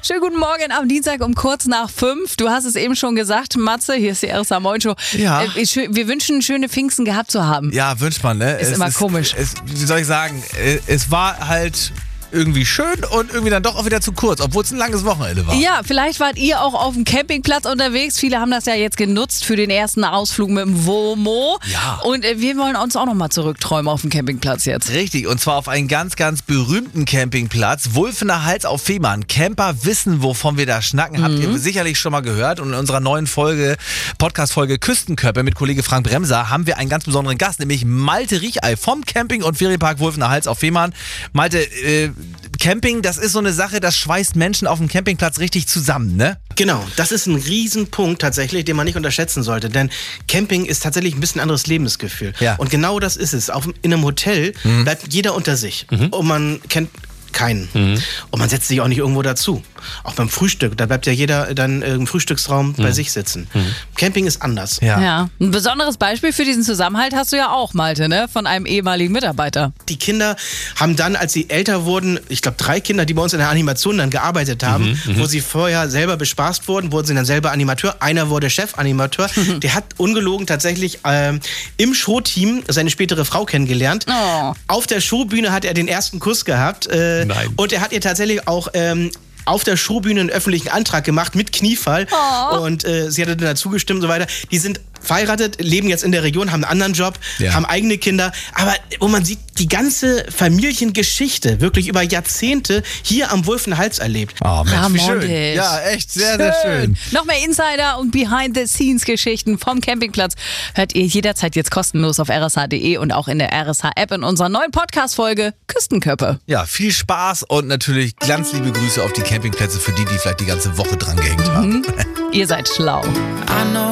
Schönen guten Morgen am Dienstag um kurz nach 5. Du hast es eben schon gesagt, Matze, hier ist die RSA Moin Show. Ja. Wir wünschen, schöne Pfingsten gehabt zu haben. Ja, wünscht man, ne? Ist immer komisch. Wie soll ich sagen, es war halt irgendwie schön und irgendwie dann doch auch wieder zu kurz, obwohl es ein langes Wochenende war. Ja, vielleicht wart ihr auch auf dem Campingplatz unterwegs. Viele haben das ja jetzt genutzt für den ersten Ausflug mit dem WOMO. Ja. Und wir wollen uns auch nochmal zurückträumen auf dem Campingplatz jetzt. Richtig, und zwar auf einen ganz, ganz berühmten Campingplatz. Wulfener Hals auf Fehmarn. Camper wissen, wovon wir da schnacken. Habt ihr sicherlich schon mal gehört. Und in unserer neuen Podcast-Folge Küstenköppe mit Kollege Frank Bremser haben wir einen ganz besonderen Gast, nämlich Malte Riechei vom Camping- und Ferienpark Wulfener Hals auf Fehmarn. Malte, Camping, das ist so eine Sache, das schweißt Menschen auf dem Campingplatz richtig zusammen, ne? Genau, das ist ein Riesenpunkt tatsächlich, den man nicht unterschätzen sollte, denn Camping ist tatsächlich ein bisschen anderes Lebensgefühl. Ja. Und genau das ist es. In einem Hotel bleibt jeder unter sich und man kennt keinen. Und man setzt sich auch nicht irgendwo dazu. Auch beim Frühstück, da bleibt ja jeder dann im Frühstücksraum bei sich sitzen. Camping ist anders. Ja. Ein besonderes Beispiel für diesen Zusammenhalt hast du ja auch, Malte, ne? Von einem ehemaligen Mitarbeiter. Die Kinder haben dann, als sie älter wurden, ich glaube 3 Kinder, die bei uns in der Animation dann gearbeitet haben, wo sie vorher selber bespaßt wurden, wurden sie dann selber Animateur. Einer wurde Chefanimateur. Der hat ungelogen tatsächlich im Showteam seine spätere Frau kennengelernt. Oh. Auf der Showbühne hat er den ersten Kuss gehabt. Nein. Und er hat ihr tatsächlich auch auf der Showbühne einen öffentlichen Antrag gemacht mit Kniefall. Oh. Und sie hatte dann dazu gestimmt und so weiter. Die sind verheiratet, leben jetzt in der Region, haben einen anderen Job, haben eigene Kinder. Aber wo man sieht, die ganze Familiengeschichte wirklich über Jahrzehnte hier am Wulfener Hals erlebt. Oh Mensch, wie schön. Ramondisch. Ja, echt, sehr, sehr schön. Noch mehr Insider und Behind-the-Scenes-Geschichten vom Campingplatz hört ihr jederzeit jetzt kostenlos auf rsh.de und auch in der RSH-App in unserer neuen Podcast-Folge Küstenköppe. Ja, viel Spaß und natürlich ganz liebe Grüße auf die Campingplätze für die vielleicht die ganze Woche dran gehängt haben. Ihr seid schlau. I know